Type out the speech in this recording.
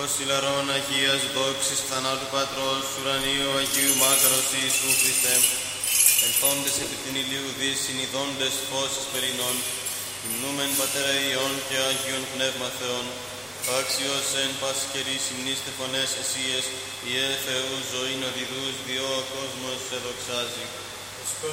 Ως ηλαρών Αγίας δόξης θανάτου Πατρός ουρανίου Αγίου Μάκαρος Ιησού Χριστέ, ελθόντες επί την ηλίου δις συνειδώντες φως εσπερινών, υμνούμεν Πατέρα Υιών και Άγιον Πνεύμα Θεών, άξιος εν πάση καιρή συμνήστε φωνές εσίες, Ιε Θεού ζωήν οδηδούς, διό ο κόσμος σε δοξάζει.